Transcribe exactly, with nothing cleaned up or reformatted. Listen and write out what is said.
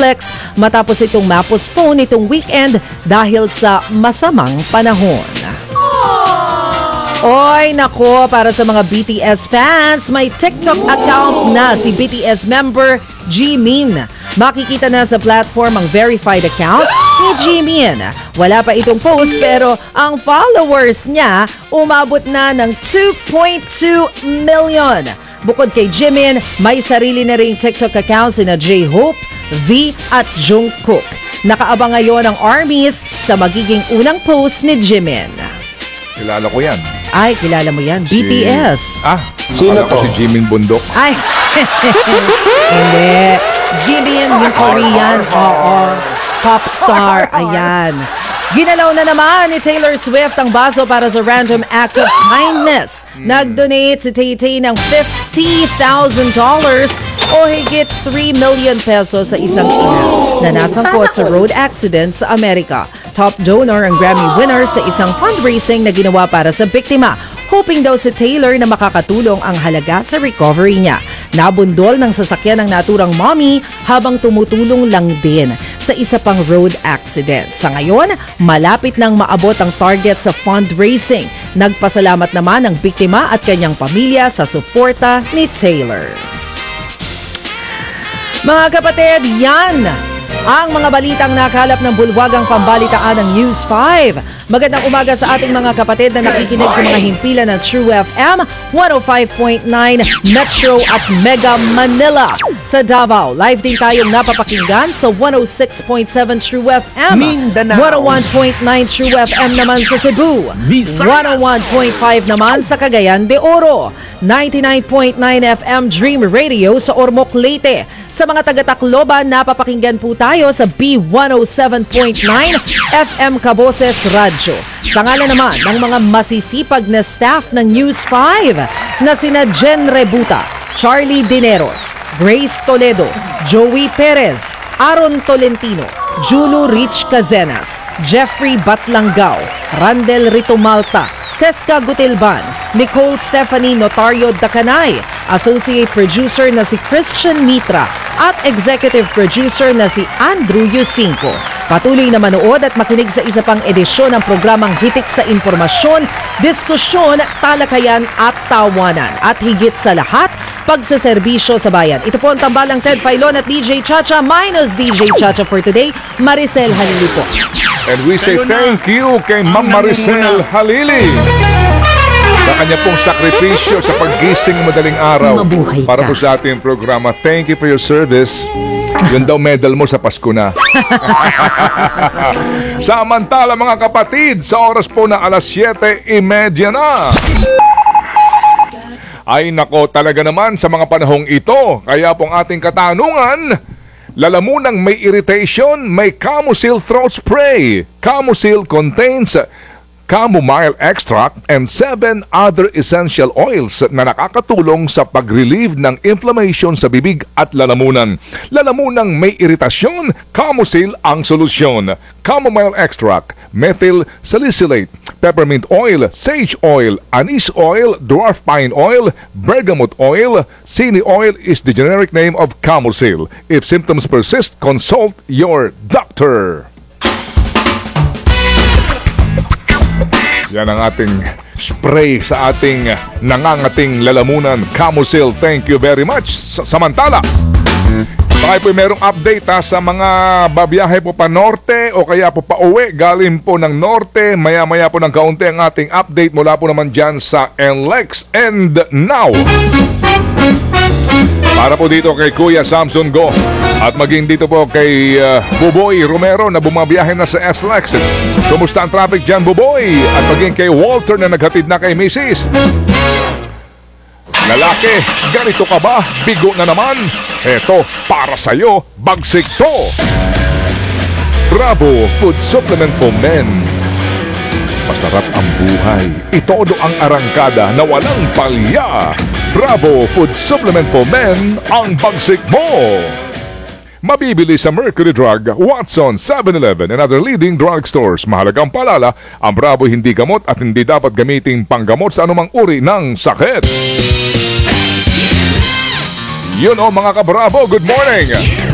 Netflix matapos itong ma-postpone itong weekend dahil sa masamang panahon. Oy, nako, para sa mga B T S fans, may TikTok account na si B T S member Jimin. Makikita na sa platform ang verified account ni Jimin. Wala pa itong post pero ang followers niya umabot na ng two point two million. Bukod kay Jimin, may sarili na ring TikTok account sina J-Hope, V at Jungkook. Nakaabang ngayon ang ARMYs sa magiging unang post ni Jimin. Kilala ko yan. Ay, kilala mo yan. B T S. Ah, sino ko si Jimin Bundok. Ay, hindi. Jimin, yung Korean. Oo. Pop star. Ayan. Ginalaw na naman ni Taylor Swift ang baso para sa random act of kindness. Nag-donate si Tay-Tay ng fifty thousand dollars o higit three million pesos sa isang ina na nasangkot sa road accident sa Amerika. Top donor ang Grammy winner sa isang fundraising na ginawa para sa biktima. Hoping daw si Taylor na makakatulong ang halaga sa recovery niya. Nabundol ng sasakyan ng naturang mommy habang tumutulong lang din sa isa pang road accident. Sa ngayon, malapit nang maabot ang target sa fundraising. Nagpasalamat naman ang biktima at kanyang pamilya sa suporta ni Taylor. Mga kapatid, yan ang mga balitang nakalap ng bulwagang pambalitaan ng News five. Magandang umaga sa ating mga kapatid na nakikinig sa mga himpilan ng True F M one oh five point nine Metro at Mega Manila. Sa Davao, live din tayong napapakinggan sa one oh six point seven True F M. Mindanao. one oh one point nine True F M naman sa Cebu. Visayas. one oh one point five naman sa Cagayan de Oro. ninety-nine point nine F M Dream Radio sa Ormoc, Leyte. Sa mga taga-Tacloban, napapakinggan po tayo sa B one oh seven point nine F M Caboses Radio. Sa ngalan naman ng mga masisipag na staff ng News five na sina Jen Rebuta, Charlie Dineros, Grace Toledo, Joey Perez, Aaron Tolentino, Julu Rich Cazenas, Jeffrey Batlangao, Randel Rito Malta, Seska Gutilban, Nicole Stephanie Notario Dacanay, Associate Producer na si Christian Mitra at Executive Producer na si Andrew Yusinko. Patuloy na manood at makinig sa isa pang edisyon ng programang Hitik sa Impormasyon, Diskusyon, Talakayan at Tawanan. At higit sa lahat, pagsaserbisyo sa bayan. Ito po ang tambalang Ted Filon at D J Chacha minus D J Chacha for today, Maricel Halili po. And we say thank you kay Ma'am Maricel Halili sa kanya pong sakripisyo sa paggising madaling araw. Mabuhay ka. Para po sa ating programa. Thank you for your service. Yun daw medal mo sa Pasko na. Samantala mga kapatid, sa oras po na alas siyete trenta na. Ay nako, talaga naman sa mga panahong ito. Kaya pong ating katanungan, lalamunang may irritation, may Camusil throat spray. Camusil contains chamomile extract and seven other essential oils na nakakatulong sa pag-relieve ng inflammation sa bibig at lalamunan. Lalamunang may iritasyon, Camusil ang solusyon. Chamomile extract, methyl salicylate, peppermint oil, sage oil, anise oil, dwarf pine oil, bergamot oil. Sini oil is the generic name of Camusil. If symptoms persist, consult your doctor. Yan ang ating spray sa ating nangangating lalamunan, Camusil. Thank you very much. Samantala, tayo po merong update ha, sa mga babiyahe po pa norte o kaya po pa uwi galing po ng norte. Maya-maya po ng kaunti ang ating update mula po naman dyan sa N L E X. And now, para po dito kay Kuya Samson Go at maging dito po kay uh, Buboy Romero na bumabiyahe na sa S L E X. Kumusta ang traffic dyan, Buboy? At maging kay Walter na naghatid na kay Missus Lalaki, ganito ka ba? Bigo na naman? Eto, para sa'yo, bagsik to! Bravo Food Supplement for Men. Masarap ang buhay. Itodo ang arangkada na walang palya. Bravo Food Supplement for Men, ang bagsik mo! Mabibili sa Mercury Drug, Watson, seven eleven and other leading drugstores. Mahalagang paalala, ang Bravo hindi gamot at hindi dapat gamiting panggamot sa anumang uri ng sakit. Yun o mga ka-Bravo, good morning!